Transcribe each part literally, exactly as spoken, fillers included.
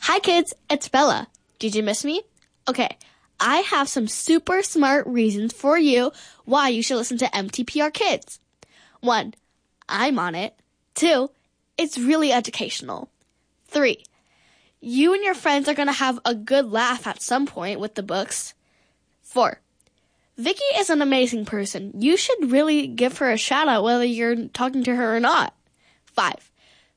Hi kids, it's Bella. Did you miss me? Okay, I have some super smart reasons for you why you should listen to M T P R Kids. One, I'm on it. Two, it's really educational. Three, you and your friends are going to have a good laugh at some point with the books. Four, Vicky is an amazing person. You should really give her a shout out whether you're talking to her or not. Five,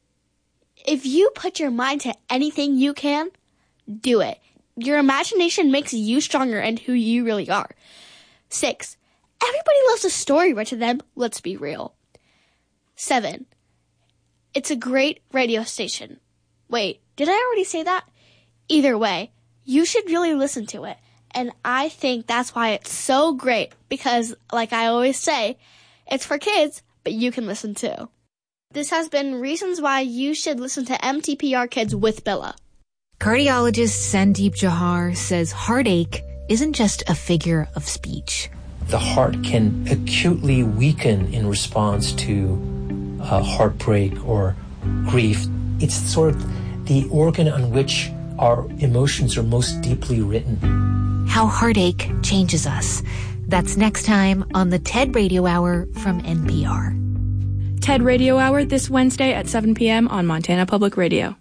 if you put your mind to anything you can, do it. Your imagination makes you stronger and who you really are. Six, everybody loves a story read to them. Let's be real. Seven, it's a great radio station. Wait, did I already say that? Either way, you should really listen to it. And I think that's why it's so great because, like I always say, it's for kids, but you can listen too. This has been reasons why you should listen to M T P R Kids with Bella. Cardiologist Sandeep Johar says heartache isn't just a figure of speech. The heart can acutely weaken in response to uh, heartbreak or grief. It's sort of the organ on which our emotions are most deeply written. How heartache changes us. That's next time on the TED Radio Hour from N P R. TED Radio Hour this Wednesday at seven p.m. on Montana Public Radio.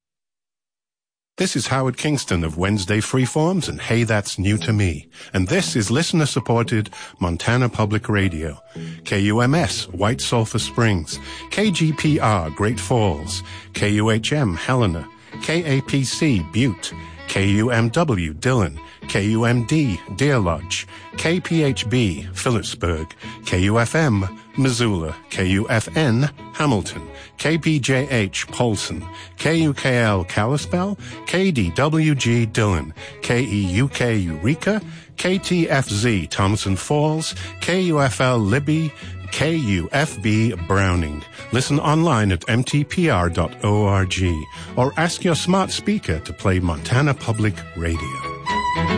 This is Howard Kingston of Wednesday Freeforms and Hey That's New to Me. And this is listener-supported Montana Public Radio. K U M S, White Sulphur Springs. K G P R, Great Falls. K U H M, Helena. K A P C, Butte. K U M W, Dillon. K U M D, Deer Lodge. K P H B, Phillipsburg. K U F M, Missoula. K U F N, Hamilton. K P J H, Polson. K U K L, Kalispell. K D W G, Dillon. K E U K, Eureka. K T F Z, Thompson Falls. K U F L, Libby. K U F B, Browning. Listen online at m t p r dot org or ask your smart speaker to play Montana Public Radio.